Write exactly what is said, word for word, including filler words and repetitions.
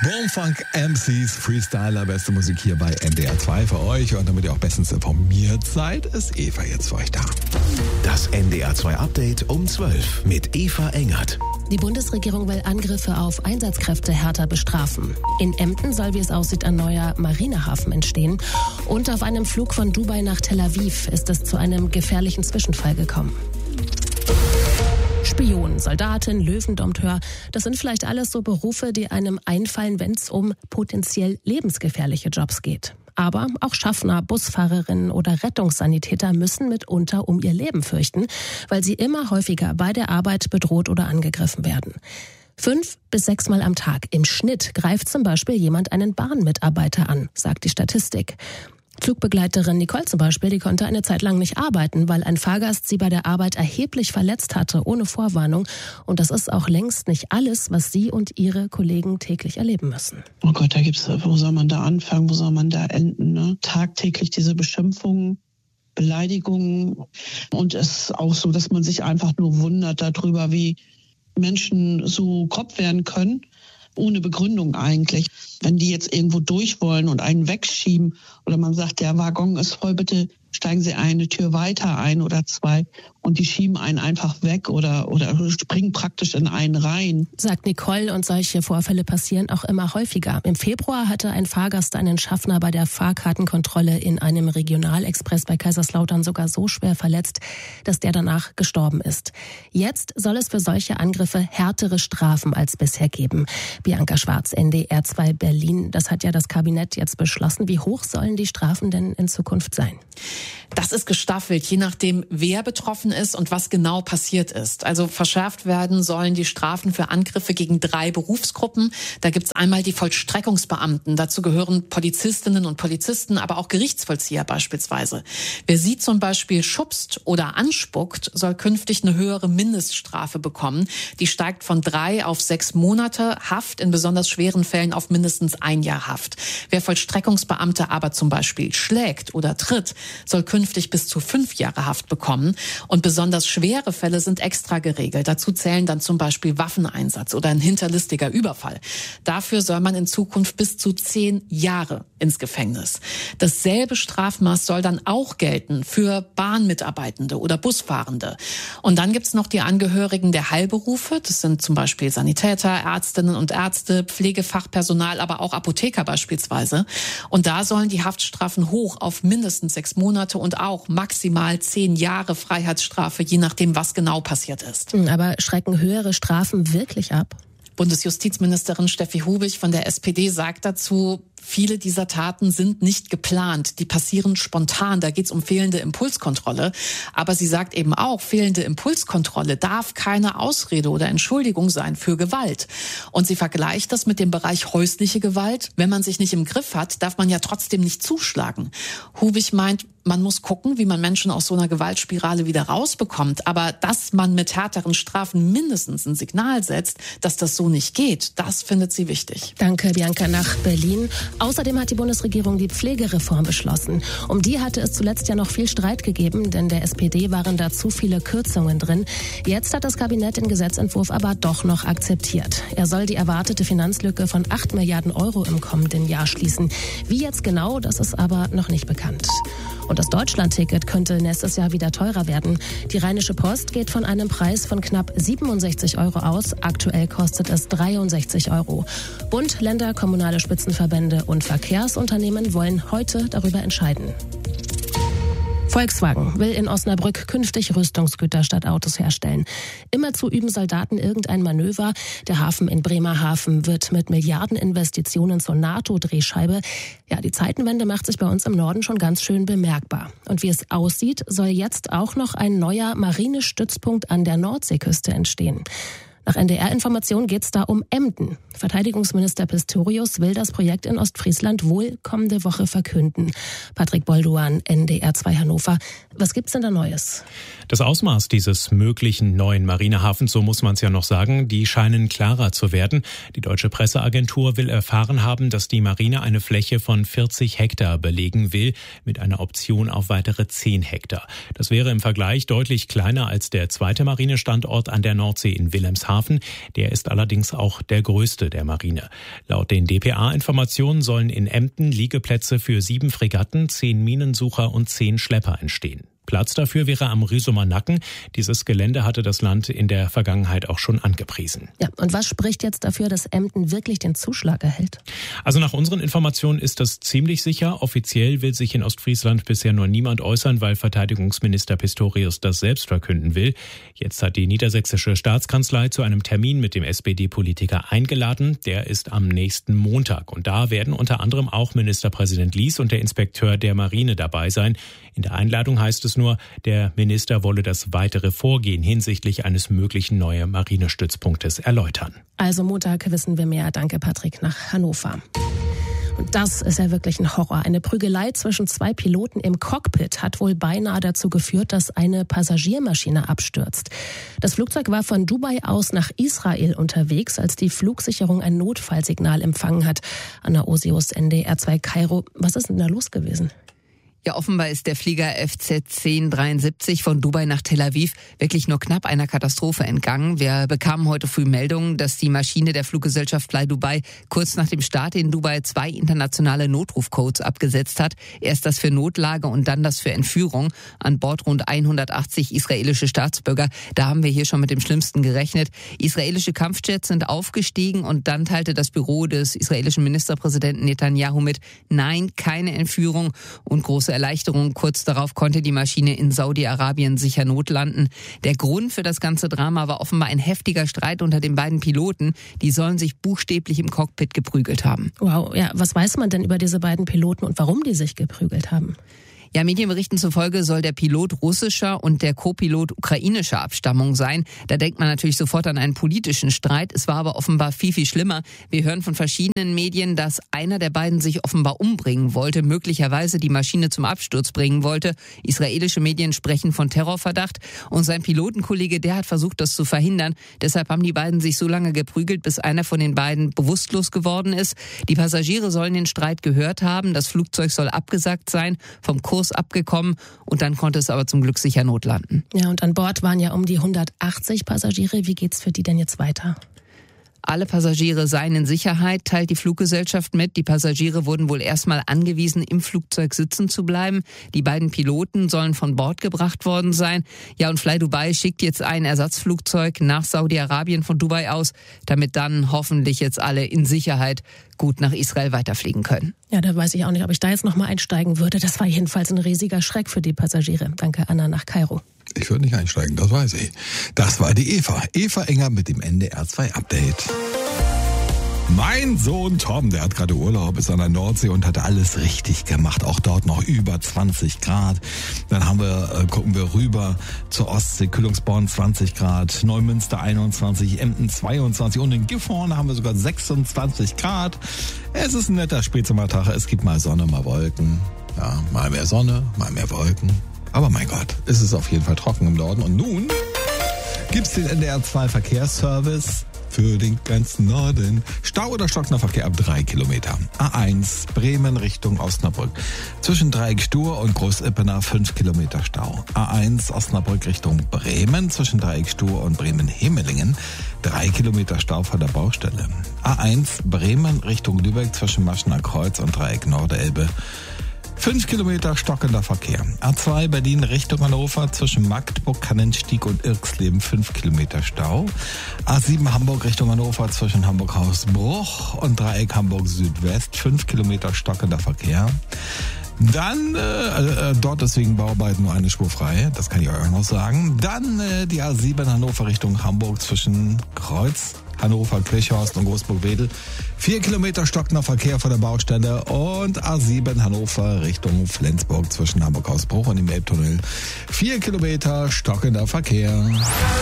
Bumfunk M Cs, Freestyler, beste Musik hier bei N D R zwei für euch. Und damit ihr auch bestens informiert seid, ist Eva jetzt für euch da. Das N D R zwei Update um zwölf mit Eva Engert. Die Bundesregierung will Angriffe auf Einsatzkräfte härter bestrafen. In Emden soll, wie es aussieht, ein neuer Marinehafen entstehen. Und auf einem Flug von Dubai nach Tel Aviv ist es zu einem gefährlichen Zwischenfall gekommen. Spion, Soldatin, Löwendompteur, das sind vielleicht alles so Berufe, die einem einfallen, wenn es um potenziell lebensgefährliche Jobs geht. Aber auch Schaffner, Busfahrerinnen oder Rettungssanitäter müssen mitunter um ihr Leben fürchten, weil sie immer häufiger bei der Arbeit bedroht oder angegriffen werden. Fünf bis sechsmal am Tag im Schnitt greift zum Beispiel jemand einen Bahnmitarbeiter an, sagt die Statistik. Flugbegleiterin Nicole zum Beispiel, die konnte eine Zeit lang nicht arbeiten, weil ein Fahrgast sie bei der Arbeit erheblich verletzt hatte, ohne Vorwarnung. Und das ist auch längst nicht alles, was sie und ihre Kollegen täglich erleben müssen. Oh Gott, da gibt's, wo soll man da anfangen, wo soll man da enden, ne? Tagtäglich diese Beschimpfungen, Beleidigungen. Und es ist auch so, dass man sich einfach nur wundert darüber, wie Menschen so grob werden können. Ohne Begründung eigentlich. Wenn die jetzt irgendwo durch wollen und einen wegschieben oder man sagt, der Waggon ist voll, bitte steigen Sie eine Tür weiter ein oder zwei und die schieben einen einfach weg oder, oder springen praktisch in einen rein. Sagt Nicole, und solche Vorfälle passieren auch immer häufiger. Im Februar hatte ein Fahrgast einen Schaffner bei der Fahrkartenkontrolle in einem Regionalexpress bei Kaiserslautern sogar so schwer verletzt, dass der danach gestorben ist. Jetzt soll es für solche Angriffe härtere Strafen als bisher geben. Bianca Schwarz, N D R zwei Berlin. Das hat ja das Kabinett jetzt beschlossen. Wie hoch sollen die Strafen denn in Zukunft sein? Das ist gestaffelt, je nachdem, wer betroffen ist und was genau passiert ist. Also verschärft werden sollen die Strafen für Angriffe gegen drei Berufsgruppen. Da gibt's einmal die Vollstreckungsbeamten. Dazu gehören Polizistinnen und Polizisten, aber auch Gerichtsvollzieher beispielsweise. Wer sie zum Beispiel schubst oder anspuckt, soll künftig eine höhere Mindeststrafe bekommen. Die steigt von drei auf sechs Monate Haft, in besonders schweren Fällen auf mindestens ein Jahr Haft. Wer Vollstreckungsbeamte aber zum Beispiel schlägt oder tritt, soll künftig bis zu fünf Jahre Haft bekommen. Und besonders schwere Fälle sind extra geregelt. Dazu zählen dann zum Beispiel Waffeneinsatz oder ein hinterlistiger Überfall. Dafür soll man in Zukunft bis zu zehn Jahre ins Gefängnis. Dasselbe Strafmaß soll dann auch gelten für Bahnmitarbeitende oder Busfahrende. Und dann gibt's noch die Angehörigen der Heilberufe. Das sind zum Beispiel Sanitäter, Ärztinnen und Ärzte, Pflegefachpersonal, aber auch Apotheker beispielsweise. Und da sollen die Haftstrafen hoch auf mindestens sechs Monate und auch maximal zehn Jahre Freiheitsstrafe, je nachdem, was genau passiert ist. Aber schrecken höhere Strafen wirklich ab? Bundesjustizministerin Steffi Hubig von der S P D sagt dazu, viele dieser Taten sind nicht geplant, die passieren spontan, da geht's um fehlende Impulskontrolle. Aber sie sagt eben auch, fehlende Impulskontrolle darf keine Ausrede oder Entschuldigung sein für Gewalt. Und sie vergleicht das mit dem Bereich häusliche Gewalt. Wenn man sich nicht im Griff hat, darf man ja trotzdem nicht zuschlagen. Hubig meint, man muss gucken, wie man Menschen aus so einer Gewaltspirale wieder rausbekommt. Aber dass man mit härteren Strafen mindestens ein Signal setzt, dass das so nicht geht, das findet sie wichtig. Danke, Bianca, nach Berlin. Außerdem hat die Bundesregierung die Pflegereform beschlossen. Um die hatte es zuletzt ja noch viel Streit gegeben, denn der S P D waren da zu viele Kürzungen drin. Jetzt hat das Kabinett den Gesetzentwurf aber doch noch akzeptiert. Er soll die erwartete Finanzlücke von acht Milliarden Euro im kommenden Jahr schließen. Wie jetzt genau, das ist aber noch nicht bekannt. Und das Deutschlandticket könnte nächstes Jahr wieder teurer werden. Die Rheinische Post geht von einem Preis von knapp siebenundsechzig Euro aus. Aktuell kostet es dreiundsechzig Euro. Bund, Länder, kommunale Spitzenverbände und Verkehrsunternehmen wollen heute darüber entscheiden. Volkswagen will in Osnabrück künftig Rüstungsgüter statt Autos herstellen. Immerzu üben Soldaten irgendein Manöver. Der Hafen in Bremerhaven wird mit Milliardeninvestitionen zur NATO-Drehscheibe. Ja, die Zeitenwende macht sich bei uns im Norden schon ganz schön bemerkbar. Und wie es aussieht, soll jetzt auch noch ein neuer Marinestützpunkt an der Nordseeküste entstehen. Nach N D R-Informationen geht es da um Emden. Verteidigungsminister Pistorius will das Projekt in Ostfriesland wohl kommende Woche verkünden. Patrick Bolduan, N D R zwei Hannover. Was gibt's denn da Neues? Das Ausmaß dieses möglichen neuen Marinehafens, so muss man es ja noch sagen, die scheinen klarer zu werden. Die deutsche Presseagentur will erfahren haben, dass die Marine eine Fläche von vierzig Hektar belegen will, mit einer Option auf weitere zehn Hektar. Das wäre im Vergleich deutlich kleiner als der zweite Marinestandort an der Nordsee in Wilhelmshaven. Wilhelmshaven. Der ist allerdings auch der größte der Marine. Laut den D P A-Informationen sollen in Emden Liegeplätze für sieben Fregatten, zehn Minensucher und zehn Schlepper entstehen. Platz dafür wäre am Rüsumer Nacken. Dieses Gelände hatte das Land in der Vergangenheit auch schon angepriesen. Ja, und was spricht jetzt dafür, dass Emden wirklich den Zuschlag erhält? Also nach unseren Informationen ist das ziemlich sicher. Offiziell will sich in Ostfriesland bisher nur niemand äußern, weil Verteidigungsminister Pistorius das selbst verkünden will. Jetzt hat die niedersächsische Staatskanzlei zu einem Termin mit dem S P D-Politiker eingeladen. Der ist am nächsten Montag. Und da werden unter anderem auch Ministerpräsident Lies und der Inspekteur der Marine dabei sein. In der Einladung heißt es nur, der Minister wolle das weitere Vorgehen hinsichtlich eines möglichen neuen Marinestützpunktes erläutern. Also Montag wissen wir mehr. Danke, Patrick, nach Hannover. Und das ist ja wirklich ein Horror. Eine Prügelei zwischen zwei Piloten im Cockpit hat wohl beinahe dazu geführt, dass eine Passagiermaschine abstürzt. Das Flugzeug war von Dubai aus nach Israel unterwegs, als die Flugsicherung ein Notfallsignal empfangen hat. Anna Osius, N D R zwei Kairo. Was ist denn da los gewesen? Ja, offenbar ist der Flieger F Z zehn dreiundsiebzig von Dubai nach Tel Aviv wirklich nur knapp einer Katastrophe entgangen. Wir bekamen heute früh Meldungen, dass die Maschine der Fluggesellschaft Fly Dubai kurz nach dem Start in Dubai zwei internationale Notrufcodes abgesetzt hat. Erst das für Notlage und dann das für Entführung. An Bord rund hundertachtzig israelische Staatsbürger. Da haben wir hier schon mit dem Schlimmsten gerechnet. Israelische Kampfjets sind aufgestiegen und dann teilte das Büro des israelischen Ministerpräsidenten Netanyahu mit, nein, keine Entführung und große Erleichterung. Kurz darauf konnte die Maschine in Saudi-Arabien sicher notlanden. Der Grund für das ganze Drama war offenbar ein heftiger Streit unter den beiden Piloten. Die sollen sich buchstäblich im Cockpit geprügelt haben. Wow, ja, was weiß man denn über diese beiden Piloten und warum die sich geprügelt haben? Ja, Medienberichten zufolge soll der Pilot russischer und der Co-Pilot ukrainischer Abstammung sein. Da denkt man natürlich sofort an einen politischen Streit. Es war aber offenbar viel, viel schlimmer. Wir hören von verschiedenen Medien, dass einer der beiden sich offenbar umbringen wollte, möglicherweise die Maschine zum Absturz bringen wollte. Israelische Medien sprechen von Terrorverdacht. Und sein Pilotenkollege, der hat versucht, das zu verhindern. Deshalb haben die beiden sich so lange geprügelt, bis einer von den beiden bewusstlos geworden ist. Die Passagiere sollen den Streit gehört haben. Das Flugzeug soll abgesagt sein, vom Kurs abgekommen und dann konnte es aber zum Glück sicher notlanden. Ja, und an Bord waren ja um die hundertachtzig Passagiere. Wie geht's für die denn jetzt weiter? Alle Passagiere seien in Sicherheit, teilt die Fluggesellschaft mit. Die Passagiere wurden wohl erstmal angewiesen, im Flugzeug sitzen zu bleiben. Die beiden Piloten sollen von Bord gebracht worden sein. Ja, und Fly Dubai schickt jetzt ein Ersatzflugzeug nach Saudi-Arabien von Dubai aus, damit dann hoffentlich jetzt alle in Sicherheit gut nach Israel weiterfliegen können. Ja, da weiß ich auch nicht, ob ich da jetzt nochmal einsteigen würde. Das war jedenfalls ein riesiger Schreck für die Passagiere. Danke, Anna, nach Kairo. Ich würde nicht einsteigen, das weiß ich. Das war die Eva. Eva Enger mit dem N D R zwei Update. Mein Sohn Tom, der hat gerade Urlaub, ist an der Nordsee und hat alles richtig gemacht. Auch dort noch über zwanzig Grad. Dann haben wir, äh, gucken wir rüber zur Ostsee, Kühlungsborn zwanzig Grad, Neumünster einundzwanzig, Emden zweiundzwanzig und in Gifhorn haben wir sogar sechsundzwanzig Grad. Es ist ein netter Spätsommertag. Es gibt mal Sonne, mal Wolken. Ja, mal mehr Sonne, mal mehr Wolken. Aber mein Gott, es ist auf jeden Fall trocken im Norden. Und nun gibt's den N D R zwei Verkehrsservice für den ganzen Norden. Stau oder stockender Verkehr ab drei Kilometer. A eins, Bremen Richtung Osnabrück. Zwischen Dreieck-Stur und Groß-Ippener fünf Kilometer Stau. A eins, Osnabrück Richtung Bremen. Zwischen Dreieck-Stur und Bremen-Hemelingen. drei Kilometer Stau vor der Baustelle. A eins, Bremen Richtung Lübeck. Zwischen Maschener Kreuz und Dreieck Nordelbe. fünf Kilometer stockender Verkehr. A zwei Berlin Richtung Hannover zwischen Magdeburg, Kannenstieg und Irksleben fünf Kilometer Stau. A sieben Hamburg Richtung Hannover zwischen Hamburg-Hausbruch und Dreieck Hamburg Südwest fünf Kilometer stockender Verkehr. Dann, äh, äh, dort ist wegen Bauarbeiten nur eine Spur frei, das kann ich euch auch noch sagen. Dann äh, die A sieben Hannover Richtung Hamburg zwischen Kreuz, Hannover, Kirchhorst und Großburg-Wedel. Vier Kilometer stockender Verkehr vor der Baustelle und A sieben Hannover Richtung Flensburg zwischen Hamburg-Hausbruch und dem Elbtunnel. Vier Kilometer stockender Verkehr.